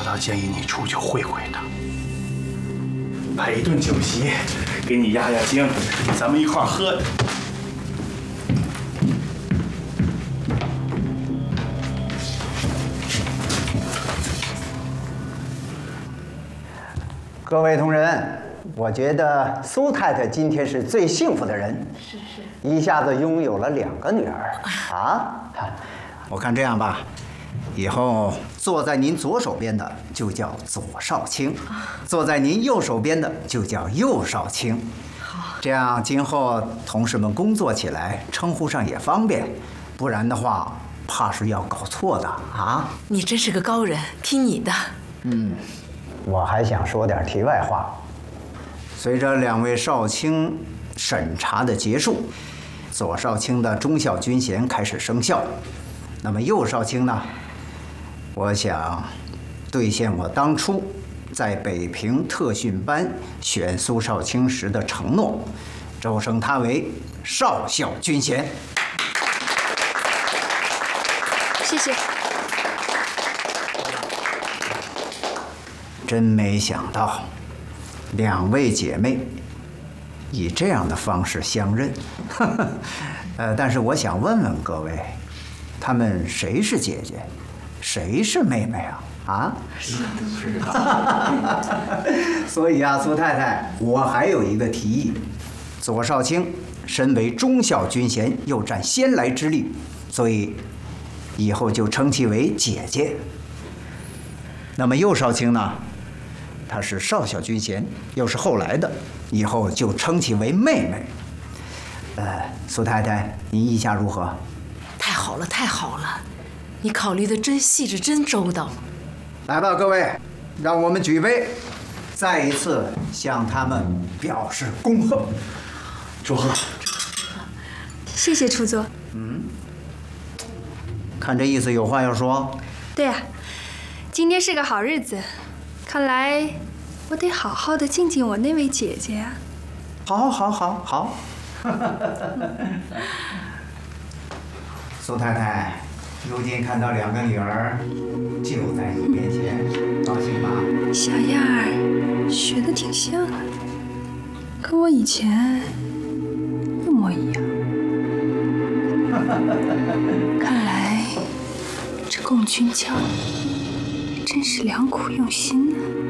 我倒建议你出去会会他，摆一顿酒席，给你压压惊，咱们一块儿喝。 各位同仁，我觉得苏太太今天是最幸福的人，一下子拥有了2个女儿啊！我看这样吧，以后坐在您左手边的就叫左少卿，坐在您右手边的就叫右少卿。好，这样今后同事们工作起来称呼上也方便，不然的话怕是要搞错的啊！ 你真是个高人，听你的。 我还想说点题外话。随着2位少卿审查的结束，左少卿的忠孝军衔开始生效。那么右少卿呢？我想兑现我当初在北平特训班选苏少卿时的承诺，擢升他为少校军衔。 谢谢。 真没想到，2位姐妹以这样的方式相认。但是我想问问各位，她们谁是姐姐，谁是妹妹啊？啊？是的。所以啊，苏太太，我还有一个提议：左少卿身为忠孝军衔，又占先来之力，所以以后就称其为姐姐。那么右少卿呢？她是少校军衔，又是后来的，以后就称其为妹妹。苏太太，您意下如何？ 太好了，太好了，你考虑的真细致，真周到。 来吧，各位，让我们举杯，再一次向他们表示恭贺。 祝贺！ 谢谢初佐。 看这意思，有话要说。 对呀，今天是个好日子。看来我得好好的敬敬我那位姐姐啊！ 好。苏太太，如今看到2个女儿就在你面前，高兴吗？ 小样儿学的挺像啊，跟我以前一模一样。看来这共军教真是良苦用心啊！